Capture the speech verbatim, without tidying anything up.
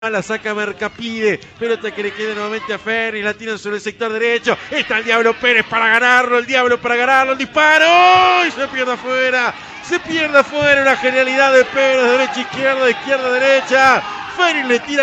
La saca Mercapide, pelota que le queda nuevamente a Ferri, la tiran sobre el sector derecho, está el Diablo Pérez para ganarlo, el Diablo para ganarlo, el disparo, y se pierde afuera, se pierde afuera, una genialidad de Pérez, derecha, izquierda, izquierda, derecha, Ferri le tira